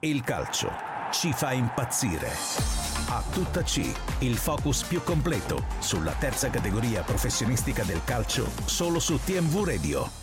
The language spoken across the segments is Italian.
Il calcio ci fa impazzire. A tutta C, il focus più completo sulla terza categoria professionistica del calcio, solo su TMV Radio.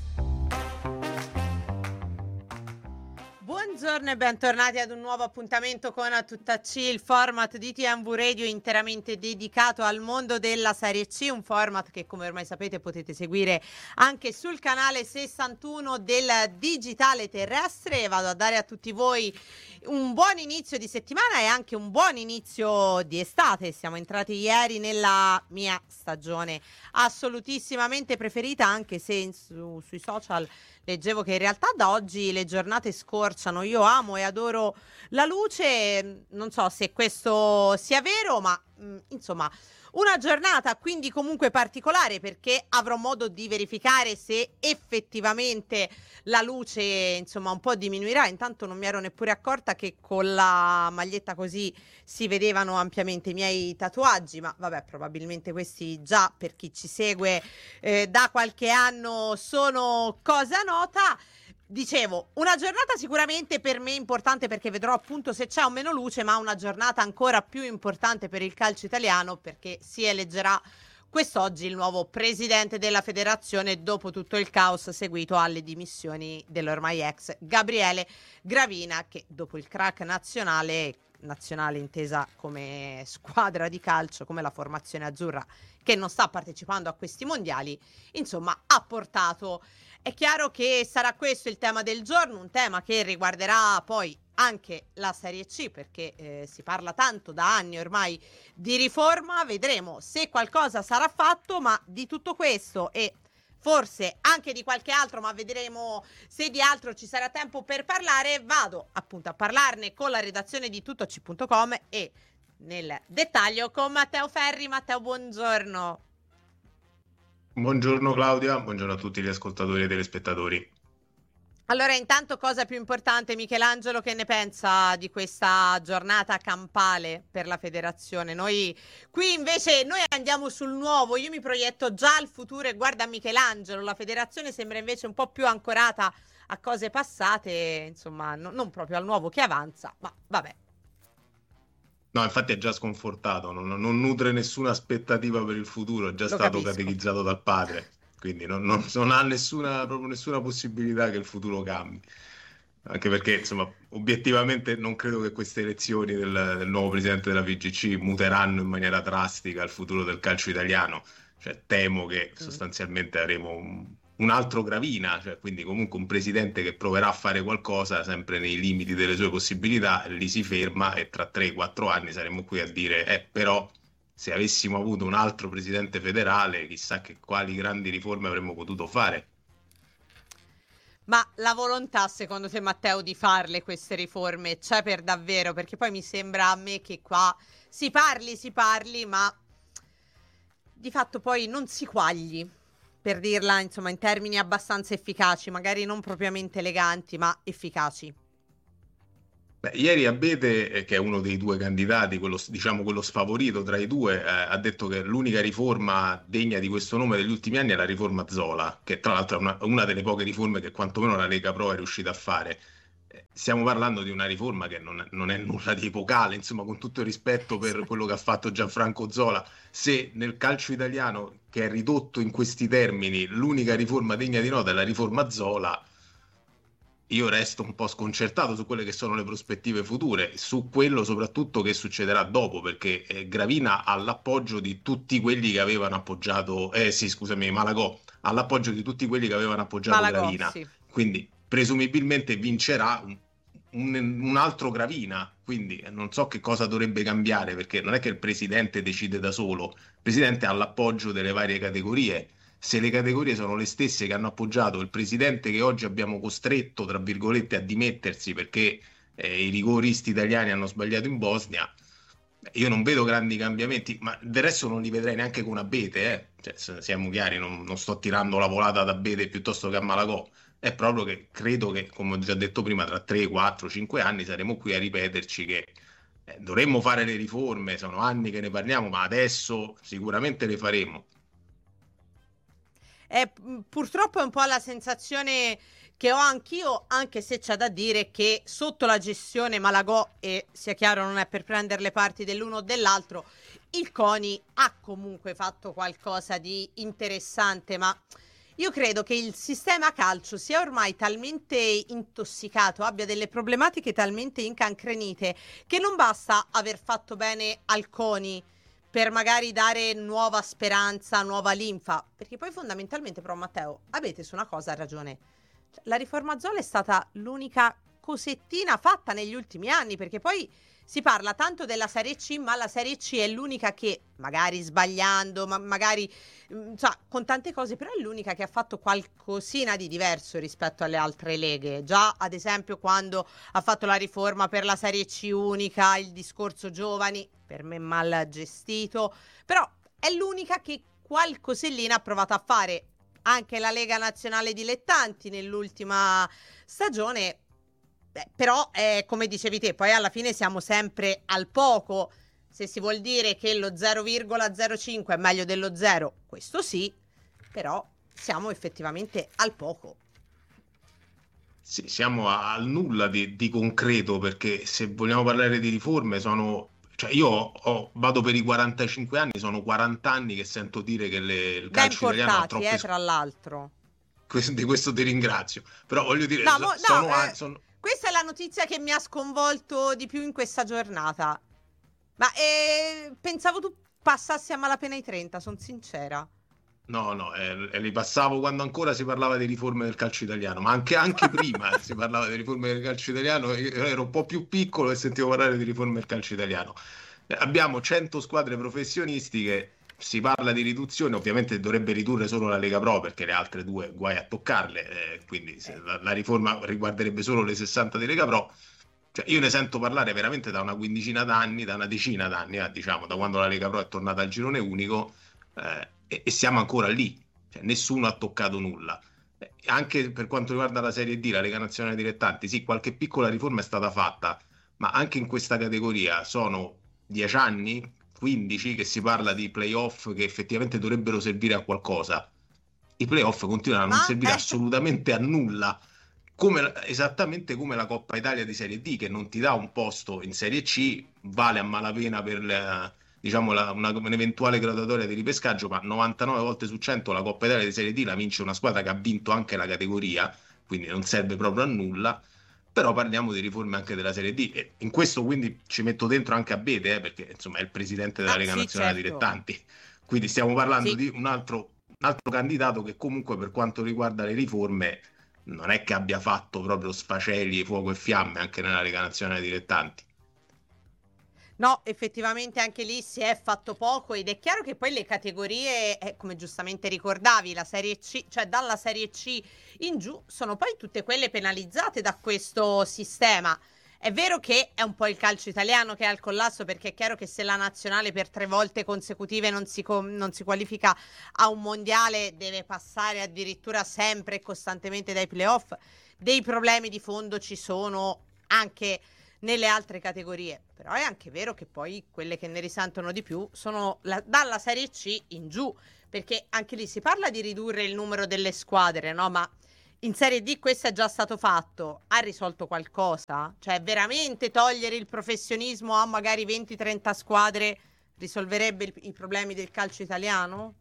Buongiorno e bentornati ad un nuovo appuntamento con A Tutta C, il format di TMV Radio interamente dedicato al mondo della Serie C, un format che, come ormai sapete, potete seguire anche sul canale 61 del digitale terrestre. Vado a dare a tutti voi un buon inizio di settimana e anche un buon inizio di estate. Siamo entrati ieri nella mia stagione assolutissimamente preferita, anche se sui social leggevo che in realtà da oggi le giornate scorciano. Io amo e adoro la luce, non so se questo sia vero, ma insomma una giornata quindi comunque particolare, perché avrò modo di verificare se effettivamente la luce insomma un po' diminuirà. Intanto non mi ero neppure accorta che con la maglietta così si vedevano ampiamente i miei tatuaggi, ma vabbè, probabilmente questi già per chi ci segue da qualche anno sono cosa nota. Dicevo, una giornata sicuramente per me importante, perché vedrò appunto se c'è o meno luce, ma una giornata ancora più importante per il calcio italiano, perché si eleggerà quest'oggi il nuovo presidente della federazione dopo tutto il caos seguito alle dimissioni dell'ormai ex Gabriele Gravina, che dopo il crack nazionale intesa come squadra di calcio, come la formazione azzurra che non sta partecipando a questi mondiali, insomma ha portato. È chiaro che sarà questo il tema del giorno, un tema che riguarderà poi anche la Serie C, perché si parla tanto da anni ormai di riforma. Vedremo se qualcosa sarà fatto, ma di tutto questo e forse anche di qualche altro, ma vedremo se di altro ci sarà tempo per parlare. Vado appunto a parlarne con la redazione di tuttoc.com e nel dettaglio con Matteo Ferri. Matteo, buongiorno. Buongiorno Claudia, buongiorno a tutti gli ascoltatori e telespettatori. Allora, intanto, cosa più importante, Michelangelo, che ne pensa di questa giornata campale per la federazione? Noi qui invece andiamo sul nuovo, io mi proietto già al futuro e guarda Michelangelo, la federazione sembra invece un po' più ancorata a cose passate, insomma, non proprio al nuovo che avanza, ma vabbè. No, infatti è già sconfortato, non nutre nessuna aspettativa per il futuro, è già stato catechizzato dal padre, quindi non ha proprio nessuna possibilità che il futuro cambi. Anche perché, insomma, obiettivamente non credo che queste elezioni del nuovo presidente della FIGC muteranno in maniera drastica il futuro del calcio italiano. Cioè, temo che sostanzialmente avremo un altro Gravina, cioè quindi comunque un presidente che proverà a fare qualcosa sempre nei limiti delle sue possibilità, lì si ferma e tra 3-4 anni saremo qui a dire però se avessimo avuto un altro presidente federale chissà che quali grandi riforme avremmo potuto fare. Ma la volontà, secondo te, Matteo, di farle queste riforme c'è per davvero? Perché poi mi sembra a me che qua si parli, ma di fatto poi non si quagli, per dirla insomma in termini abbastanza efficaci, magari non propriamente eleganti, ma efficaci. Beh, ieri Abete, che è uno dei due candidati, quello sfavorito tra i due, ha detto che l'unica riforma degna di questo nome degli ultimi anni è la riforma Zola, che tra l'altro è una delle poche riforme che quantomeno la Lega Pro è riuscita a fare. Stiamo parlando di una riforma che non è nulla di epocale, insomma, con tutto il rispetto per quello che ha fatto Gianfranco Zola. Se nel calcio italiano, che è ridotto in questi termini, l'unica riforma degna di nota è la riforma Zola, io resto un po' sconcertato su quelle che sono le prospettive future, su quello soprattutto che succederà dopo, perché Gravina ha l'appoggio di tutti quelli che avevano appoggiato, Malagò ha l'appoggio di tutti quelli che avevano appoggiato Gravina, sì. Quindi presumibilmente vincerà un altro Gravina, quindi non so che cosa dovrebbe cambiare, perché non è che il presidente decide da solo, il presidente ha l'appoggio delle varie categorie. Se le categorie sono le stesse che hanno appoggiato il presidente che oggi abbiamo costretto, tra virgolette, a dimettersi perché i rigoristi italiani hanno sbagliato in Bosnia, io non vedo grandi cambiamenti, ma del resto non li vedrei neanche con Abete, cioè, siamo chiari, non sto tirando la volata ad Abete piuttosto che a Malagò, è proprio che credo che, come ho già detto prima, tra 3, 4, 5 anni saremo qui a ripeterci che dovremmo fare le riforme, sono anni che ne parliamo, ma adesso sicuramente le faremo. Purtroppo è un po' la sensazione che ho anch'io, anche se c'è da dire che sotto la gestione Malagò, e sia chiaro non è per prendere le parti dell'uno o dell'altro, il CONI ha comunque fatto qualcosa di interessante, ma io credo che il sistema calcio sia ormai talmente intossicato, abbia delle problematiche talmente incancrenite, che non basta aver fatto bene al CONI per magari dare nuova speranza, nuova linfa, perché poi fondamentalmente, però Matteo, avete su una cosa ragione. La riforma Zola è stata l'unica cosettina fatta negli ultimi anni, perché poi si parla tanto della Serie C, ma la Serie C è l'unica che, magari sbagliando, ma magari con tante cose, però è l'unica che ha fatto qualcosina di diverso rispetto alle altre leghe. Già, ad esempio, quando ha fatto la riforma per la Serie C unica, il discorso giovani, per me mal gestito, però è l'unica che qualcosellina ha provato a fare. Anche la Lega Nazionale Dilettanti nell'ultima stagione. Però, come dicevi te, poi alla fine siamo sempre al poco. Se si vuol dire che lo 0,05 è meglio dello 0, questo sì, però siamo effettivamente al poco. Sì, siamo al nulla di concreto, perché se vogliamo parlare di riforme cioè io vado per i 45 anni, sono 40 anni che sento dire che il calcio italiano ha troppe tra l'altro. Di questo ti ringrazio, però voglio dire, questa è la notizia che mi ha sconvolto di più in questa giornata. Ma pensavo tu passassi a malapena i 30, sono sincera. No, li passavo quando ancora si parlava di riforme del calcio italiano, ma anche prima si parlava di riforme del calcio italiano. Io ero un po' più piccolo e sentivo parlare di riforme del calcio italiano. Abbiamo 100 squadre professionistiche, si parla di riduzione, ovviamente dovrebbe ridurre solo la Lega Pro, perché le altre due guai a toccarle, quindi la riforma riguarderebbe solo le 60 di Lega Pro. Cioè, io ne sento parlare veramente da una quindicina d'anni, da una decina d'anni, diciamo, da quando la Lega Pro è tornata al girone unico, e siamo ancora lì, cioè, nessuno ha toccato nulla. Anche per quanto riguarda la Serie D, la Lega Nazionale Dilettanti, sì, qualche piccola riforma è stata fatta, ma anche in questa categoria sono 10 anni, 15, che si parla di playoff che effettivamente dovrebbero servire a qualcosa. I playoff continuano a non servire assolutamente a nulla, esattamente come la Coppa Italia di Serie D, che non ti dà un posto in Serie C, vale a malapena per un'eventuale graduatoria di ripescaggio, ma 99 volte su 100 la Coppa Italia di Serie D la vince una squadra che ha vinto anche la categoria, quindi non serve proprio a nulla. Però parliamo di riforme anche della Serie D, e in questo quindi ci metto dentro anche Abete, perché insomma è il presidente della Lega Nazionale Dilettanti, quindi stiamo parlando di un altro candidato che comunque, per quanto riguarda le riforme, non è che abbia fatto proprio sfaceli, fuoco e fiamme anche nella Lega Nazionale Dilettanti. No, effettivamente anche lì si è fatto poco, ed è chiaro che poi le categorie, come giustamente ricordavi, la Serie C, cioè dalla Serie C in giù, sono poi tutte quelle penalizzate da questo sistema. È vero che è un po' il calcio italiano che è al collasso, perché è chiaro che se la nazionale per 3 volte consecutive non si qualifica a un mondiale, deve passare addirittura sempre e costantemente dai playoff. Dei problemi di fondo ci sono anche nelle altre categorie, però è anche vero che poi quelle che ne risentono di più sono dalla Serie C in giù, perché anche lì si parla di ridurre il numero delle squadre, no? Ma in Serie D questo è già stato fatto. Ha risolto qualcosa? Cioè, veramente togliere il professionismo a magari 20-30 squadre risolverebbe i problemi del calcio italiano?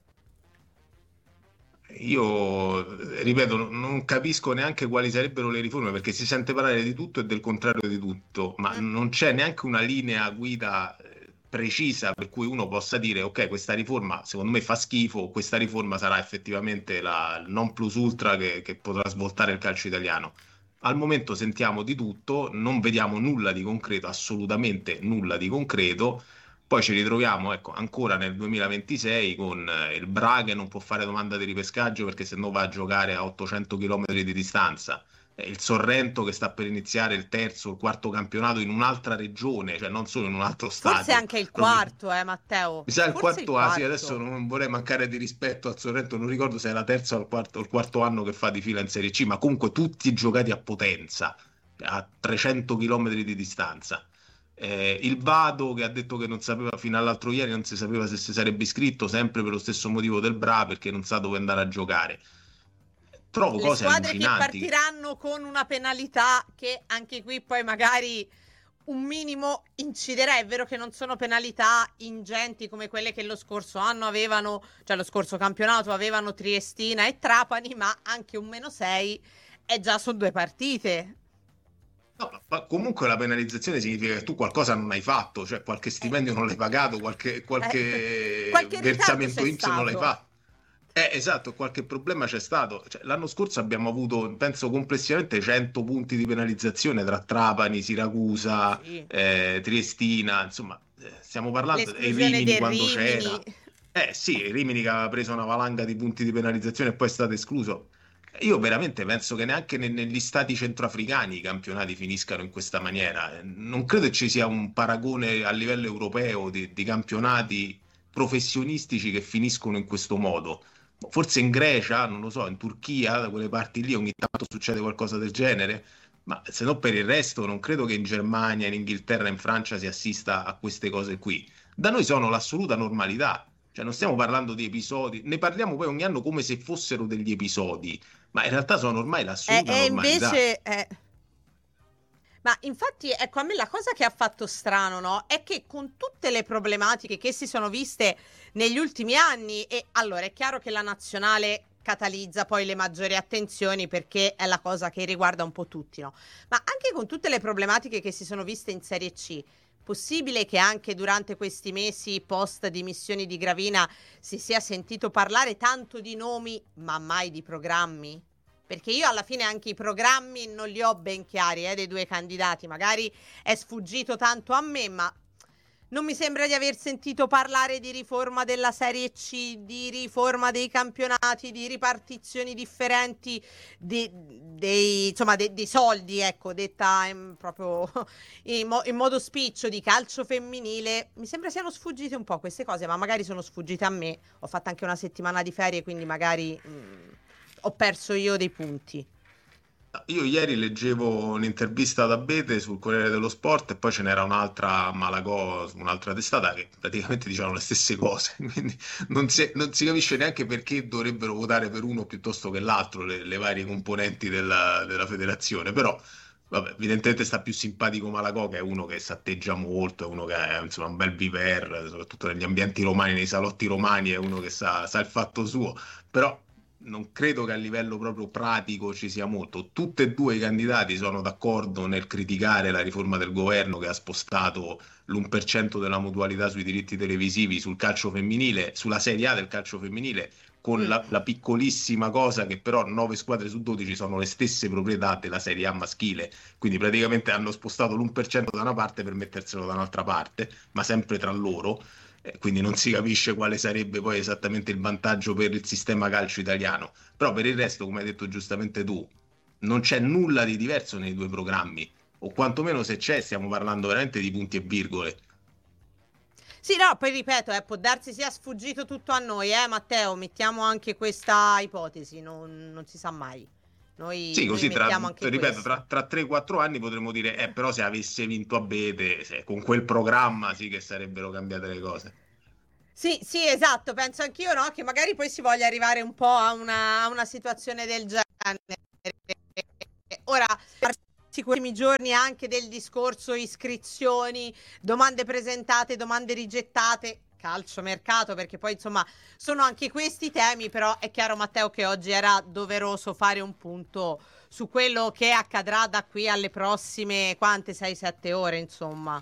Io, ripeto, non capisco neanche quali sarebbero le riforme, perché si sente parlare di tutto e del contrario di tutto, ma non c'è neanche una linea guida precisa per cui uno possa dire: ok, questa riforma secondo me fa schifo, questa riforma sarà effettivamente il non plus ultra che potrà svoltare il calcio italiano. Al momento sentiamo di tutto, non vediamo nulla di concreto, assolutamente nulla di concreto. Poi ci ritroviamo, ecco, ancora nel 2026 con il Bra che non può fare domanda di ripescaggio perché sennò va a giocare a 800 km di distanza. Il Sorrento che sta per iniziare il terzo o il quarto campionato in un'altra regione, cioè non solo in un altro stadio. Forse anche il quarto, Matteo. Mi sa il quarto, sì, adesso non vorrei mancare di rispetto al Sorrento, non ricordo se è la terza o il quarto anno che fa di fila in Serie C, ma comunque tutti giocati a Potenza, a 300 km di distanza. Il Vado che ha detto che non sapeva, fino all'altro ieri non si sapeva se si sarebbe iscritto, sempre per lo stesso motivo del Bra, perché non sa dove andare a giocare. trovo Le cose squadre che allucinanti. partiranno con una penalità che anche qui poi magari un minimo inciderà. È vero che non sono penalità ingenti come quelle che lo scorso anno avevano, cioè lo scorso campionato avevano Triestina e Trapani, ma anche un -6 è già su 2 partite. No, ma comunque la penalizzazione significa che tu qualcosa non hai fatto, cioè qualche Eh, stipendio non l'hai pagato, qualche qualche ritardo versamento c'è INPS non l'hai stato. fatto. Esatto, qualche problema c'è stato. Cioè, l'anno scorso abbiamo avuto, penso, complessivamente 100 punti di penalizzazione tra Trapani, Siracusa, Sì. Triestina, insomma, stiamo parlando e L'esclusione Rimini del quando Rimini. c'era. Sì, Rimini che aveva preso una valanga di punti di penalizzazione e poi è stato escluso. Io veramente penso che neanche negli stati centroafricani i campionati finiscano in questa maniera. Non credo che ci sia un paragone a livello europeo di campionati professionistici che finiscono in questo modo. Forse in Grecia, non lo so, in Turchia, da quelle parti lì ogni tanto succede qualcosa del genere, ma se no per il resto non credo che in Germania, in Inghilterra, in Francia si assista a queste cose qui. Da noi sono l'assoluta normalità. Cioè, non stiamo parlando di episodi, ne parliamo poi ogni anno come se fossero degli episodi, ma in realtà sono ormai l'assoluta E normalità. invece... Ma infatti, ecco, a me la cosa che ha fatto strano, no? È che con tutte le problematiche che si sono viste negli ultimi anni, e allora è chiaro che la nazionale catalizza poi le maggiori attenzioni perché è la cosa che riguarda un po' tutti, no? Ma anche con tutte le problematiche che si sono viste in Serie C, possibile che anche durante questi mesi post dimissioni di Gravina si sia sentito parlare tanto di nomi, ma mai di programmi? Perché io alla fine anche i programmi non li ho ben chiari, dei 2 candidati. Magari è sfuggito tanto a me, ma non mi sembra di aver sentito parlare di riforma della Serie C, di riforma dei campionati, di ripartizioni differenti insomma, dei soldi, ecco, detta proprio in modo spiccio, di calcio femminile. Mi sembra siano sfuggite un po' queste cose, ma magari sono sfuggite a me. Ho fatto anche una settimana di ferie, quindi magari ho perso io dei punti. Io ieri leggevo un'intervista ad Abete sul Corriere dello Sport e poi ce n'era un'altra a Malagò su un'altra testata che praticamente dicevano le stesse cose, quindi non si capisce neanche perché dovrebbero votare per uno piuttosto che l'altro le varie componenti della federazione, però vabbè, evidentemente sta più simpatico Malagò che è uno che s'atteggia molto, è uno che è insomma, un bel viver, soprattutto negli ambienti romani, nei salotti romani, è uno che sa il fatto suo, però non credo che a livello proprio pratico ci sia molto. Tutti e due i candidati sono d'accordo nel criticare la riforma del governo che ha spostato l'1% della mutualità sui diritti televisivi sul calcio femminile, sulla Serie A del calcio femminile, con Mm. la piccolissima cosa che però 9 squadre su 12 sono le stesse proprietà della Serie A maschile, quindi praticamente hanno spostato l'1% da una parte per metterselo da un'altra parte, ma sempre tra loro. Quindi non si capisce quale sarebbe poi esattamente il vantaggio per il sistema calcio italiano. Però per il resto, come hai detto giustamente tu, non c'è nulla di diverso nei due programmi, o quantomeno se c'è, stiamo parlando veramente di punti e virgole. Sì, no, poi ripeto, può darsi sia sfuggito tutto a noi, Matteo, mettiamo anche questa ipotesi, non si sa mai. Sì, Noi così mettiamo anche ripeto, questo. tra 3-4 anni potremmo dire, però se avesse vinto Abete, con quel programma sì che sarebbero cambiate le cose. Sì, sì, esatto, penso anch'io, no? Che magari poi si voglia arrivare un po' a una situazione del genere. Ora, questi ultimi giorni anche del discorso iscrizioni, domande presentate, domande rigettate, calcio mercato, perché poi insomma sono anche questi temi, però è chiaro, Matteo, che oggi era doveroso fare un punto su quello che accadrà da qui alle prossime, quante, 6-7 ore, insomma.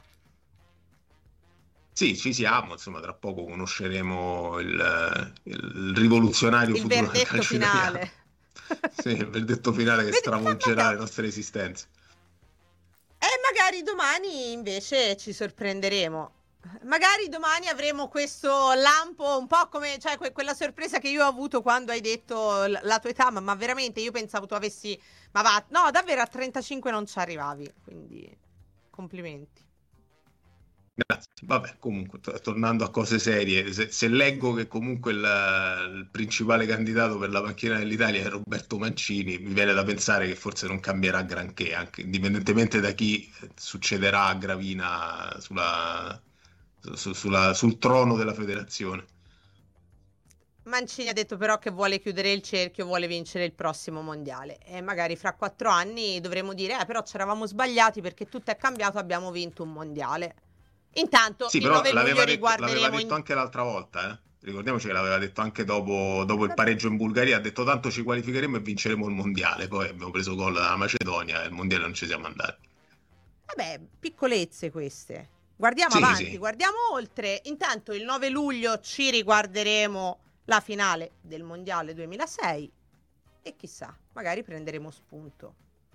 Sì, ci siamo, insomma, tra poco conosceremo il rivoluzionario Il futuro del verdetto calcio italiano. finale. Sì, il verdetto finale che Vedi, stravolgerà le Matteo, nostre esistenze. e magari domani invece ci sorprenderemo. Magari domani avremo questo lampo, un po' come, cioè, quella sorpresa che io ho avuto quando hai detto la tua età, ma veramente io pensavo tu avessi, ma va, no, davvero a 35 non ci arrivavi, quindi complimenti. Grazie. Vabbè, comunque, tornando a cose serie, se leggo che comunque il principale candidato per la panchina dell'Italia è Roberto Mancini, mi viene da pensare che forse non cambierà granché, anche indipendentemente da chi succederà a Gravina sul trono della federazione. Mancini ha detto però che vuole chiudere il cerchio, vuole vincere il prossimo mondiale e magari fra 4 anni dovremo dire però ci eravamo sbagliati perché tutto è cambiato, abbiamo vinto un mondiale. Intanto Sì, il però 9 luglio l'aveva riguarderemo detto anche l'altra volta, eh. Ricordiamoci che l'aveva detto anche dopo il pareggio in Bulgaria, ha detto tanto ci qualificheremo e vinceremo il mondiale, poi abbiamo preso gol dalla Macedonia e il mondiale non ci siamo andati. Vabbè, piccolezze queste. Guardiamo Sì, avanti, sì. guardiamo oltre. Intanto il 9 luglio ci riguarderemo la finale del Mondiale 2006 e chissà, magari prenderemo spunto.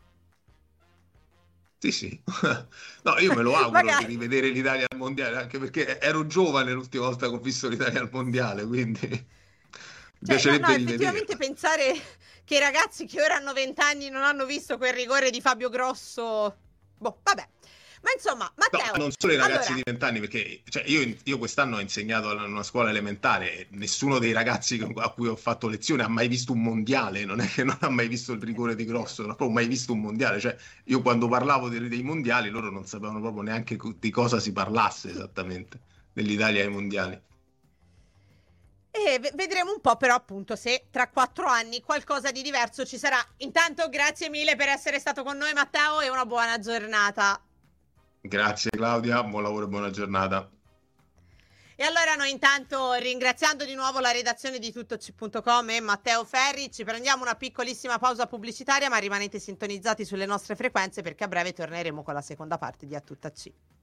Sì. No, io me lo auguro di Magari. rivedere l'Italia al mondiale, anche perché ero giovane l'ultima volta che ho visto l'Italia al mondiale, quindi mi Cioè, no, piacerebbe effettivamente rivederla. pensare che i ragazzi che ora hanno 20 anni non hanno visto quel rigore di Fabio Grosso. Boh, vabbè. Ma insomma, No, Matteo, non solo i ragazzi allora, di 20 anni, perché cioè, io quest'anno ho insegnato in una scuola elementare e nessuno dei ragazzi a cui ho fatto lezione ha mai visto un mondiale, non è che non ha mai visto il rigore di Grosso, non ho mai visto un mondiale. Cioè, io quando parlavo dei mondiali loro non sapevano proprio neanche di cosa si parlasse esattamente, dell'Italia ai mondiali. e vedremo un po' però appunto se tra 4 anni qualcosa di diverso ci sarà. Intanto grazie mille per essere stato con noi Matteo e una buona giornata. Grazie Claudia, buon lavoro e buona giornata. E allora noi intanto, ringraziando di nuovo la redazione di tuttoc.com e Matteo Ferri, ci prendiamo una piccolissima pausa pubblicitaria, ma rimanete sintonizzati sulle nostre frequenze perché a breve torneremo con la seconda parte di A Tutta C.